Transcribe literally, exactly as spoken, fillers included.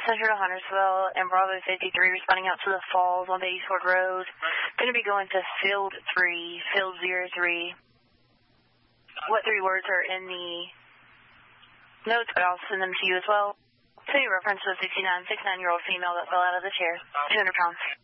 Central to Huntersville and Bravo fifty-three responding out to the falls on the Eastward Road. Going to be going to Field three, Field zero three. What three words are in the notes, but I'll send them to you as well. So you reference the sixty-nine, sixty-nine-year-old female that fell out of the chair, two hundred pounds.